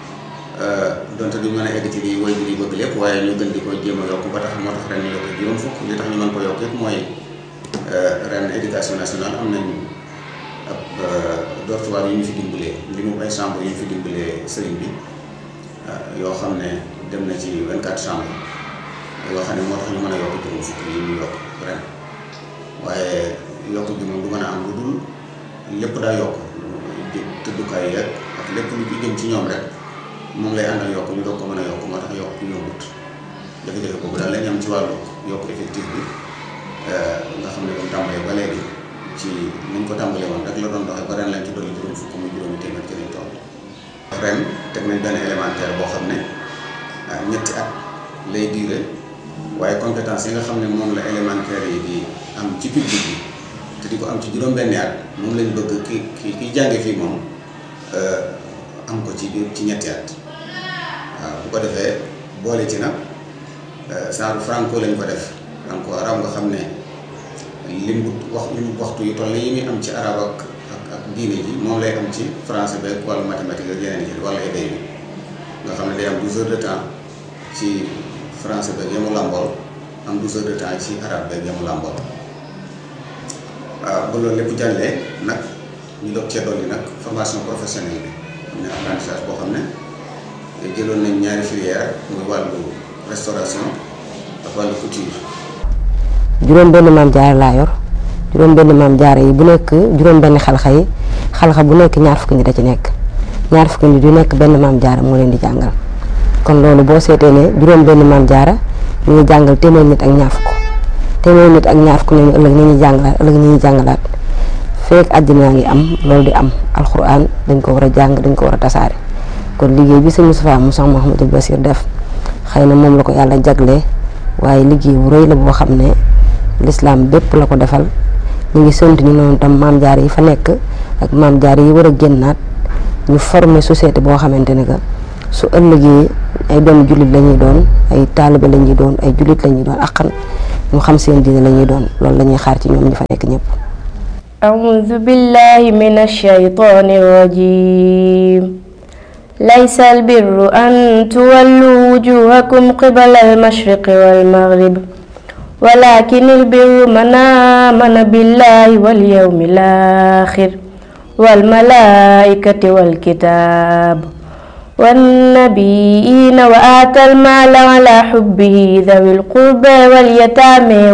Speaker 15: donte duñ mën a egg ci li woy bi di bëgg lépp waaye ñu gën di ko jéem a yokku ba tax moo tax ren ñu yokk juróom fukk li tax ñu mën ko yokk yëpp mooy ren éducation nationale am nañ ab dortoir yu ñu fi dimbalee li mu ay chambre yu ñu fi dimbalee sëriñ bi yoo xam ne dem na ci 24 chambres yoo xam ne moo tax ñu mën a yokk juróom fukk yi ñu yokk ren waaye yokk bi moom du mën a am lu dul lépp daa yokk tëddukaay yeeg ak lépp lu jëm ci ñoom rek moom lay àndal yokk ñu doog ko mën a yokk moo tax yokk bi yombut jafe-jafe boobu daal lañ am ci wàllu yokk effectif bi nga xam ne comme tàmbalee ba léegi ci niñ ko tàmbalee woon rek la doon doxee ba ren lañ ci dolli juróom fukk muy juróomi téeméer ci lañ toll ren teg nañ benn élémentaire boo xam ne ñetti at lay diire waaye compétence yi nga xam ne moom la élémentaire yi di am ci public bi te di ko am ci juróom-benni at moom lañ bëgg ki jànge fii moom am ko ci ñetti at waaw bu ko defee boole ci nag genre franco lañ ko def franco arab nga xam ne lim waxtu yu toll yi muy am ci arab ak diine ji moom lay am ci français beeg wàllu mathématique ak yeneen ci wàllu éday bi nga xam ne day am 12 heures de temps ci français beeg yamu làmbool am 12 heures de temps ci arabe beeg yamu làmbool waaw ba loolu lépp jàllee nag ñu doog cee dolli nag formation professionnelle bi am na apprentissage boo xam ne jëloon nañ ñaari filière muy wàllu restauration ak wàllu couture.
Speaker 16: juróom benn maam jaara laa yor juróom benn maam jaara yi bu nekk juróom benn xalxa yi xalxa bu nekk ñaar fukki nit da ci nekk ñaar fukki nit yu nekk benn maam jaara moo leen di jàngal kon loolu boo seetee ne juróom benn maam jaara ñu ngi jàngal téeméer nit ak ñaar fukk téeméer nit ak ñaar fukk ñooñu ëllëg ñu ñuy jàngalaat feek àddina ngi am loolu di am alxuraan dañ ko war a jàng dañ ko war a tasaare kon liggéey bi sëñ Moustapha mu Cheikh Mouhamadou Bassir def xëy na moom la ko yàlla jaglee waaye liggéey bu rëy la boo xam ne lislaam bépp la ko defal ñu ngi sant ñu noonu tam maam jaar yi fa nekk ak maam jaar yi war a génnaat ñu former société boo xamante ne que su ëllëgee ay doomu jullit la ñuy doon ay taalibe la ñuy doon ay jullit la ñuy doon akkan ñu xam seen diine la ñuy doon loolu la ñuy xaar ci ñoom ñu fa nekk ñëpp.
Speaker 17: أعوذ بالله من الشيطان الرجيم ليس البر أن تولوا وجوهكم قبل المشرق والمغرب ولكن البر من آمن بالله واليوم الآخر والملائكة والكتاب والنبيين وآتى المال على حبه ذوي القربى واليتامى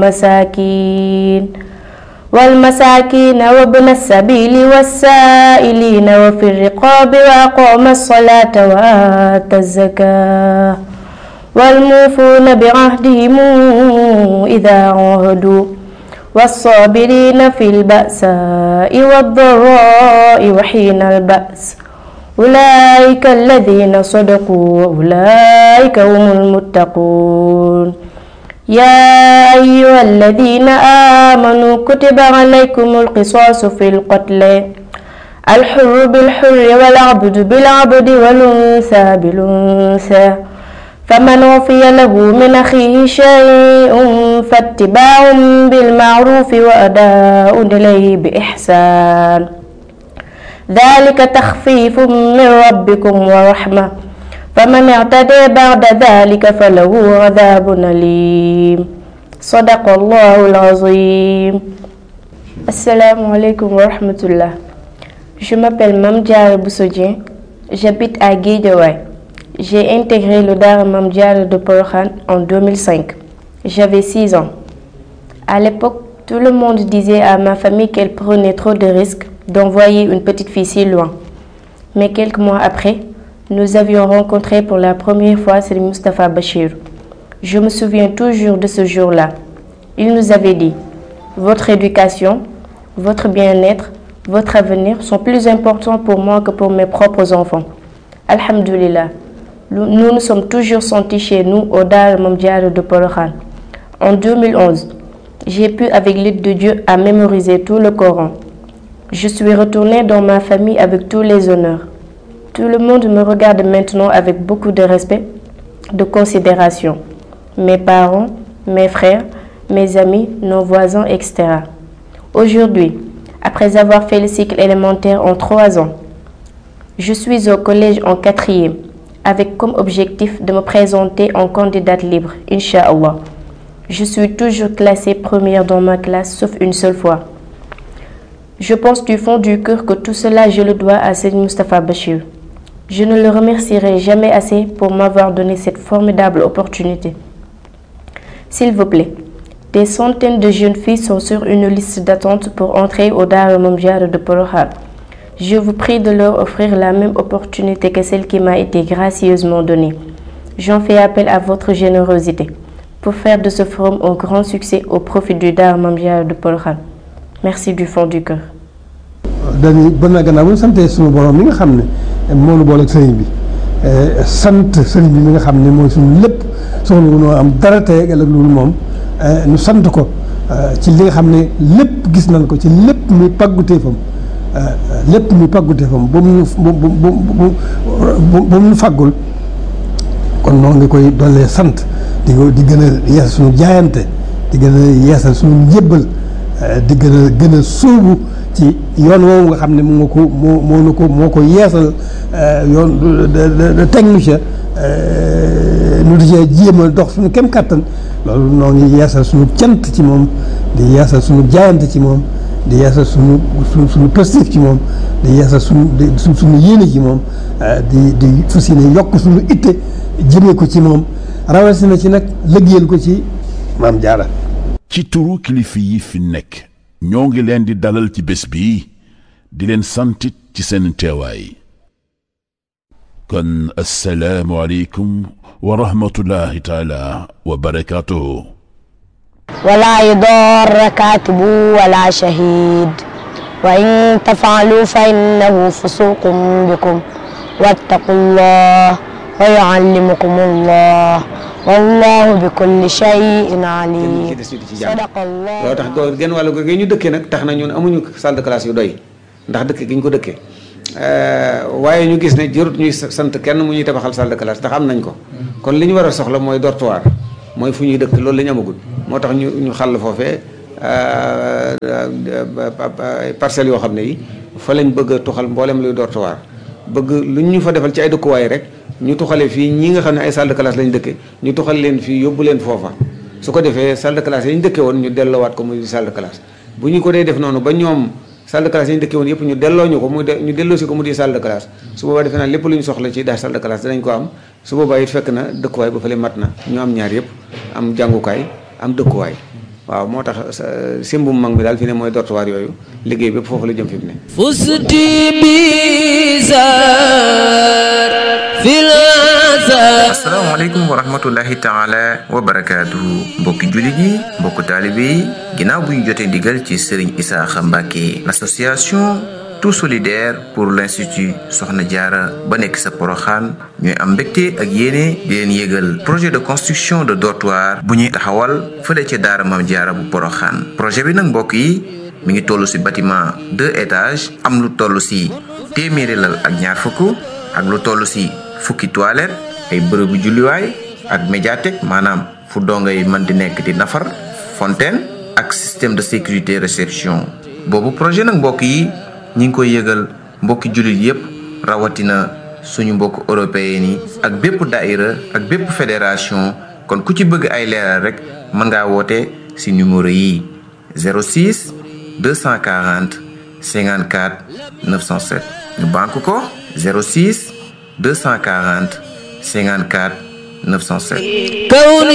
Speaker 17: والمساكين وابن السبيل والسائلين وفي الرقاب وأقام الصلاة وآتى الزكاة والموفون بعهدهم إذا عاهدوا والصابرين في البأساء والضراء وحين البأس أولئك الذين صدقوا وأولئك هم المتقون يا أيها الذين آمنوا كتب عليكم القصاص في القتل الحر بالحر والعبد بالعبد والأنثى بالأنثى فمن وفي له من أخيه شيء فاتباع بالمعروف وأداء إليه بإحسان ذلك تخفيف من ربكم ورحمة فمن اعتدى بعد ذلك فله عذاب أليم صدق الله العظيم. السلام عليكم ورحمة الله. Je m'appelle Mame Diarra Bousso Dieng, j'habite à Guédiawaye. J'ai intégré le Daara Mame Diarra de Porokhane en 2005. J'avais 6 ans. À l'époque, tout le monde disait à ma famille qu'elle prenait trop de risques d'envoyer une petite fille si loin. Mais quelques mois après, nous avions rencontré pour la première fois Serigne Moustapha Bachir. Je me souviens toujours de ce jour-là. Il nous avait dit: votre éducation, votre bien-être, votre avenir sont plus importants pour moi que pour mes propres enfants. Alhamdulillah, nous nous sommes toujours sentis chez nous au Daara Mame Diarra de Porokhane. En 2011, j'ai pu, avec l'aide de Dieu, à mémoriser tout le Coran. Je suis retournée dans ma famille avec tous les honneurs. Tout le monde me regarde maintenant avec beaucoup de respect, de considération. Mes parents, mes frères, mes amis, nos voisins, etc. Aujourd'hui, après avoir fait le cycle élémentaire en 3 ans, je suis au collège en 4e, avec comme objectif de me présenter en candidate libre, Inch'Allah. Je suis toujours classée première dans ma classe, sauf une seule fois. Je pense du fond du cœur que tout cela, je le dois à Serigne Moustapha Bachir. Je ne le remercierai jamais assez pour m'avoir donné cette formidable opportunité. S'il vous plaît, des centaines de jeunes filles sont sur une liste d'attente pour entrer au Daara Mame Diarra de Porokhane. Je vous prie de leur offrir la même opportunité que celle qui m'a été gracieusement donnée. J'en fais appel à votre générosité pour faire de ce forum un grand succès au profit du Daara Mame Diarra de Porokhane. Merci du fond du cœur.
Speaker 8: dañuy bon na gannaaw bu ñu santee suñu borom mi nga xam ne moo nu boole ak sëriñ bi sant sëriñ bi mi nga xam ne mooy suñu lépp soxla wu noo am dara tey ak loolu moom ñu sant ko ci li nga xam ne lépp gis nañ ko ci lépp muy pàgguteefam ba mu nu fàggul kon noo ngi koy dollee sant di gën a yeesal suñu jaayante di gën a yeesal suñu njébbal di gën a sóobu ci yoon woowu nga xam ne moo ko yeesal yoon teg nu ca nu di ca jéem a dox suñu kem kàttan loolu noo ngi yeesal suñu cant ci moom di yeesal suñu jaayante ci moom di yeesal suñu positif ci moom di yeesal suñu yéene ci moom di fas yéene yokk suñu itte jëmee ko ci moom rawatina ci nag liggéeyal ko ci Maam Jaara.
Speaker 4: ci turu kilifa yi fi nekk ñoo ngi leen di dalal ci bés bi di leen santit ci seen teewaay kon assalaamu aleykum wa rahmatullahi taala wa barakaatuhu
Speaker 11: ولا يضار كاتب ولا شهيد وإن تفعلوا فإنه فسوق بكم واتقوا الله ويعلمكم الله والله بكل شيء عليم صدق الله.
Speaker 15: loo tax genn wàllu gi ñu dëkkee nag tax na ñun amuñu salle de classe yu doy ndax dëkk gi ñu ko dëkkee waaye ñu gis ne jërut ñuy sant kenn mu ñuy tabaxal salle de classe ndax am nañ ko kon li ñu war a soxla mooy dortoir mooy fu ñuy dëkk loolu la ñu amagul moo tax ñu xàll foofee parcelles yoo xam ne yi fa lañ bëgg a tuxal mboolem luy dortoir bëgg lu ñu fa defal ci ay dëkkuwaay rek ñu tuxale fii ñi nga xam ne ay salle de classe lañ dëkke ñu tuxal leen fii yóbbu leen foofa su ko defee salle de classe yi ñu dëkke woon ñu delloowaat ko muy salle de classe bu ñu ko dee def noonu ba ñoom salle de classe yi ñu dëkke woon yëpp ñu delloo ñu ko ñu delloo si ko mu di salle de classe su boobaa defe naa lépp lu ñu soxla ci daal salle de classe danañ ko am su boobaa it fekk na dëkkuwaay ba fële mat na ñu am ñaar yëpp am jàngukaay am dëkkuwaay waaw moo tax simbum mag mi daal fi ne mooy dortoir yooyu liggéey bépp foofu la jëm fi mu ne
Speaker 18: fusti bizar fil asalaamaaleykum wa rahmatullahi taala wa barakaatuhu mbokki jullit yi mbokku taalibe yi ginnaaw bu ñu jotee ndigal ci Serigne Isaaxa Mbàkke l'association tout solidaire pour l'institut Soxna Jaara ba nekk sa Poroxaan ñooy am mbégte ak yéene di leen yégal projet de construction de dortoir bu ñuy taxawal fële ca daara Maam Jaara bu Poroxaan projet bi nag mbokk yi mi ngi toll ci bâtiment 2 étages am lu toll ci téeméeri lal ak ñaar fukk ak lu toll ci fukki toilette ay bërëbu julliwaay ak médiathèque maanaam fu dongay mën di nekk di nafar fontaine ak système de sécurité réception boobu projet nag mbokk yi ñi ngi koy yëgal mbokki jullit yépp rawatina suñu mbokk européen yi ak bépp daïra ak bépp fédération kon ku ci bëgg ay leeral rek mën ngaa woote ci numéro yi 06 240 54 907 ñu banque ko 06 240 54 907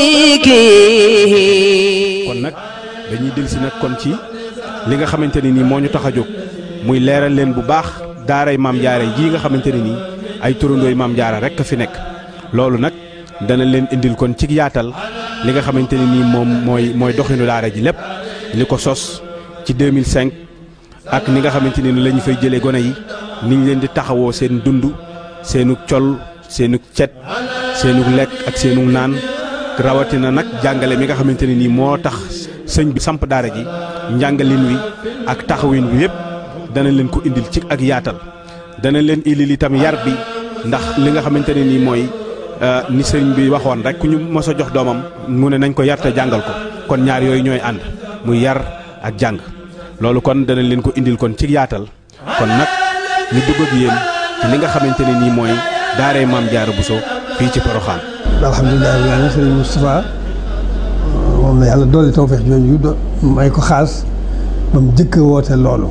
Speaker 1: kon nag dañuy dellusi nag kon ci li nga xamante ne nii moo ñu tax a jóg muy leeral leen bu baax daaray maam jaara jii nga xamante ne nii ay turandooy maam jaara rekk a fi nekk loolu nag dana leen indil kon ci yaatal li nga xamante ne nii moom mooy doxinu daara ji lépp li ko sos ci 2005 ak ni nga xamante ne ni la ñu fay jëlee gone yi ni ñu leen di taxawoo seen dund seenu col seenu cet seenu lekk ak seenu naan rawatina nag jàngale mi nga xamante ne nii moo tax sëñ bi samp daara ji njàngalin wi ak taxawin wi yépp dana leen ko indil ci ak yaatal dana leen indil itam yar bi ndax li nga xamante ne nii mooy ni sëñ bi waxoon rek ku ñu mos a jox doomam mu ne nañ ko yar te jàngal ko kon ñaar yooyu ñooy ànd muy yar ak jàng loolu kon dana leen ko indil kon ci yaatal kon nag ñu dugg ak yéen ci li nga xamante ne nii mooy daaray maam Jaara Bousso fii ci Porokhane.
Speaker 8: alhamdulilah rabbil aalamiin sëriñ Moustapha moom la yàlla dolli tawfeex jooju may ko xaas ba mu jëkk woote loolu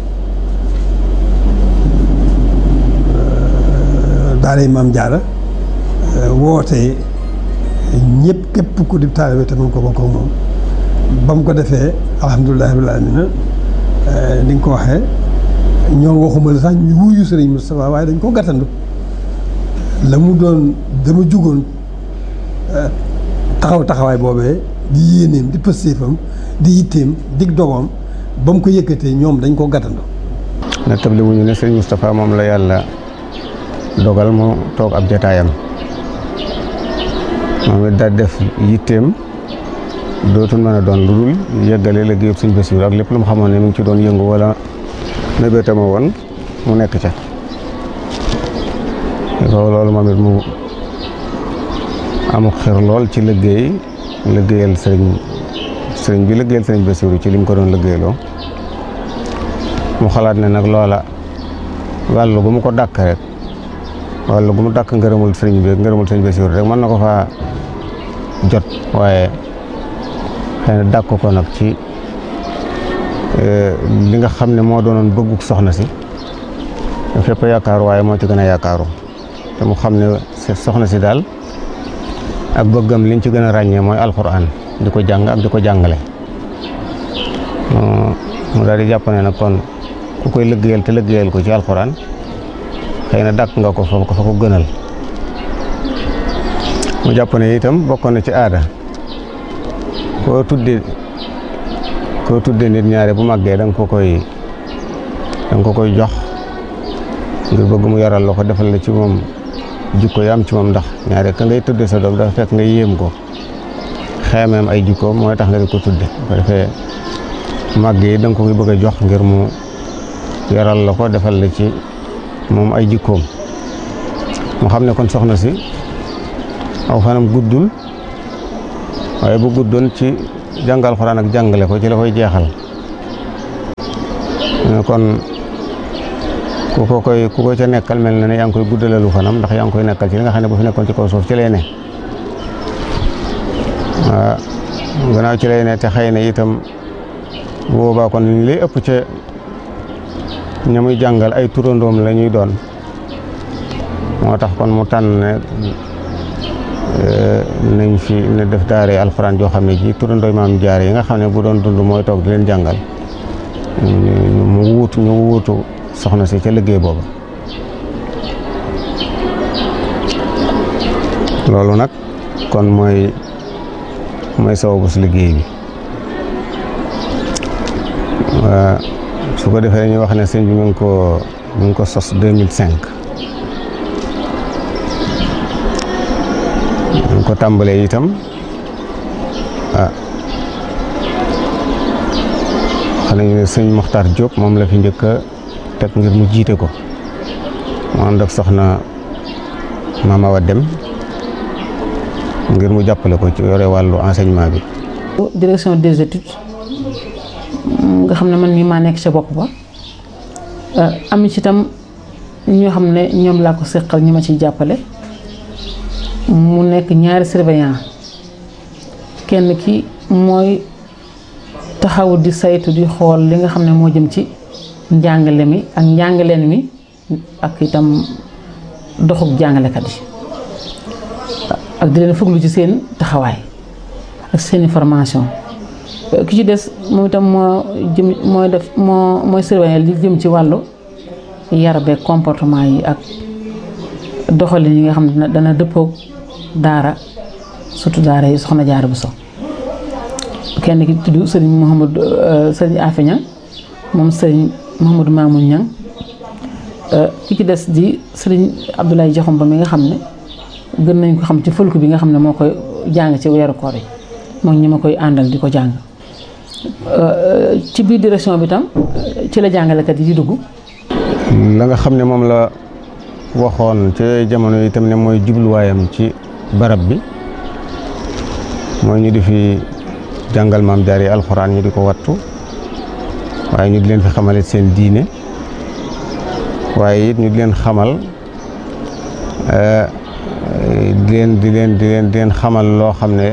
Speaker 8: daaray maam Jaara woote ñëpp képp ku di taalibe te mën ko bokk ak moom ba mu ko defee alhamdulilah rabbil aalamiin ni nga ko waxee ñoo waxuma la sax ñu wuyu sëriñ Moustapha waaye dañ ko gàttandu la mu doon dama jugoon taxawaay boobee di yéeneem di pëstéefam di yitteem dig dogoom ba mu ko yëkkatee ñoom dañ ko gàttandu
Speaker 19: na tabli wuñu ne sëriñ Moustapha moom la yàlla dogal mu toog ab jataayam moom it daal def yitteem dootul mën a doon lu dul yeggale liggéeyub sëñ Bassirou ak lépp lu mu xamoon ne mu ngi ci doon yëngu wala mébétama woon mu nekk ca loolu moom it mu amuk xir lool ci liggéeyal sëriñ bi liggéeyal sëriñ Bassirou ci li mu ko doon liggéeyloo mu xalaat ne nag loola wàllu gu mu ko dàkk rek wàllu gu mu dàkk ngërëmul sëriñ bi ngërëmul sëriñ Bassirou rek mën na ko faa jot waaye xëy na dàkk ko nag ci li nga xam ne moo doonoon bëgguk soxna si fépp yaakaaru waaye moo ci gën a yaakaaru te mu xam ne soxna si daal ak bëggam liñ ci gën a ràññee mooy alxuraan di ko jàng ak di ko jàngale mu daal di jàpp ne nag kon ku koy liggéeyal te liggéeyal ko ci alxuraan xëy na dàkk nga ko fa ko gënal mu jàpp ne itam bokkoon na ci aada koo tuddee nit ñaare bu màggee da nga ko koy jox ngir bëgg mu yaral la ko defal la ci moom jikko yi am ci moom ndax ñaare ka ngay tudde sa doom dafa fekk nga yéem ko xeemeem ay jikkoom mooy tax nga di ko tudde ko defee màgg yi da nga ko koy bëgg a jox ngir mu yaral la ko defal la ci moom ay jikkoom mu xam ne kon soxna si aw fanam guddul waaye bu guddoon ci jàngal Alxuraan ak jàngale ko ci la koy jeexal kon ku ko ca nekkal mel na ne yaa ngi koy guddalalu fanam ndax yaa ngi koy nekkal ci li nga xam ne bu fi nekkoon ci kaw suuf ci lay ne waaw gannaaw ci lay ne te xëy na itam bu boobaa kon li lay ëpp ca ña muy jàngal ay turandoom la ñuy doon moo tax kon mu tànn ne nañ fi ne def daare alxuraan joo xam ne ji turandooy maam jaare yi nga xam ne bu doon dund mooy toog di leen jàngal ñu wuutu soxna si ca liggéey booba loolu nag kon mooy sababu si liggéey bi su ko defee ñu wax ne sëñ bi mu ngi ko sos 2005 ñu ko tàmbalee itam xam nañu ne sëñ Mokhtar Diop moom la fi njëkk a teg ngir mu jiite ko mu ànd ak soxna Mama Awa Dem ngir mu jàppale ko ci yore wàllu enseignement bi.
Speaker 2: direction des études nga xam ne man mii maa nekk ca bopp ba am ci itam ñoo xam ne ñoom laa ko seqal ñi ma ciy jàppale mu nekk ñaari surveillant kenn ki mooy taxawu di saytu di xool li nga xam ne moo jëm ci njàngale mi ak njàngaleen mi ak itam doxub jàngalekat yi ak di leen fuglu ci seen taxawaay ak seeni formation ki ci des moom itam mooy surveiller li jëm ci wàllu yar beeg comportement yi ak doxalin yi nga xam ne dana dëppoog daara surtout daara yi Soxna Jaara Buso kenn ki tudd sëriñ Afe Ñang moom sëriñ Mouhamadou Mamoun Ñang ki ci des di sëriñ Abdoulaye Jaxumba mi nga xam ne gën nañ ko xam ci fëlku bi nga xam ne moo koy jàng ci weeru koor yi moom ñi ma koy àndal di ko jàng ci biir direction bi tam ci la jàngalekat yi di dugg.
Speaker 19: la nga xam ne moom la waxoon ci jamono yi itam ne mooy jubluwaayam ci barab bi mooy ñu di fi jàngal maam jaar yi alxuraan ñu di ko wattu waaye ñu di leen fi xamalit seen diine waaye it ñu di leen xamal di leen xamal loo xam ne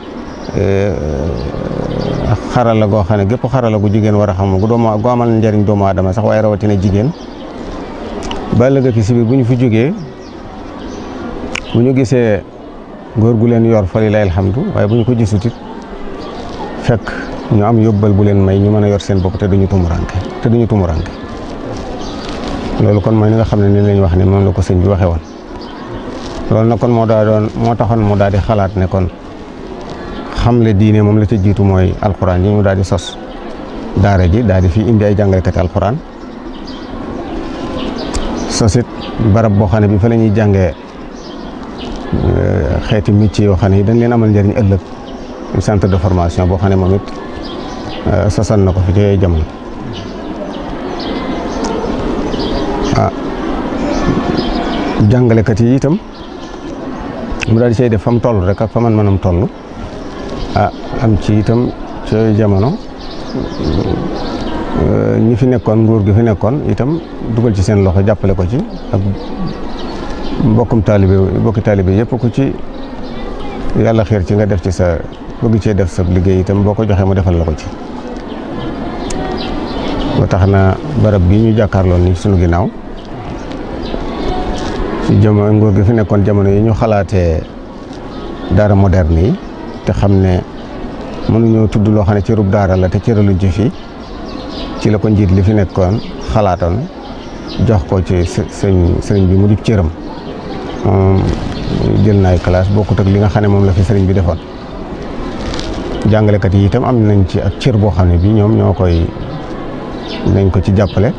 Speaker 19: xarala goo xam ne gépp xarala gu jigéen war a xam gu amal njariñ doomu aadama sax waaye rawatina jigéen ba ëllëg ki si biir bu ñu fi jógee bu ñu gisee góor gu leen yor fa lillahi alhamdu waaye bu ñu ko gisut it fekk ñu am yóbbal bu leen may ñu mën a yor seen bopp te duñu tumuranke loolu kon mooy ni nga xam ne ni lañ wax ne moom la ko sëñ bi waxee woon loolu nag kon moo taxoon mu daal di xalaat ne kon xamle diine moom la ca jiitu mooy alxuraan yi mu daal di sos daara ji daal di fi indi ay jàngalekati alxuraan sosit barab boo xam ne bi fa la ñuy jàngee xeeti métier yoo xam ne yi dañ leen amal njëriñ ëllëg centre de formation boo xam ne moom it sosan na ko fi ci jamono jàngalekat yi itam mu daal di say def fa mu toll rek ak fa man mënam toll am ci itam ci jamono ñi fi nekkoon nguur gi fi nekkoon itam dugal ci seen loxo jàppale ko ci ak mbokki taalibe yëpp ku ci yàlla xiir ci nga def ci sa bëgg cee def sa liggéey itam boo ko joxee mu defal la ko ci ba tax na barab bi ñu jàkkaarloon ni sunu ginnaaw ci jamono nguur gi fi nekkoon jamono yi ñu xalaatee daara moderne yi te xam ne mënuñoo tudd loo xam ne cërub daara la te cëraluñ ci fii ci la ko njiit li fi nekkoon xalaatoon jox ko ci sëriñ bi mu di cëram moom jël na ay classe bokkut ak li nga xam ne moom la fi sëriñ bi defoon jàngalekat yi itam am nañ ci ak cër boo xam ne bii ñoom ñoo koy nañ ko ci jàppale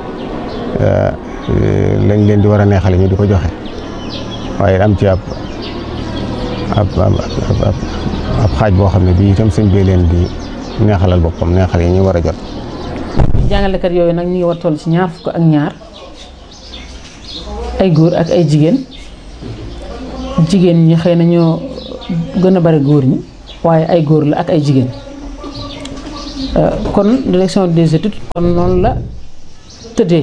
Speaker 19: lañ leen di war a neexale ñu di ko joxe waaye am ci ab xaaj boo xam ne bii itam sëñ bee leen di neexalal boppam neexal yi ñu war a jot.
Speaker 2: jàngalekat yooyu nag ñu ngi war toll ci 22 ak ñaar ay góor ak ay jigéen ñi xëy na ñoo gën a bari góor ñi waaye ay góor la ak ay jigéen kon direction des études kon noonu la tëddee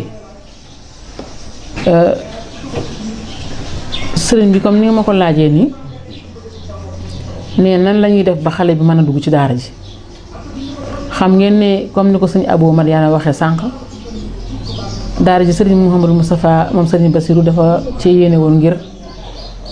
Speaker 2: sëriñ bi comme ni nga ma ko laajee nii ne nan la ñuy def ba xale bi mën a dugg ci daara ji xam ngeen ne comme ni ko sëñ Abou Madiana waxee sànq daara ji sëriñ Mouhamadou Moustapha moom sëriñ Bassirou dafa ci yéene woon ngir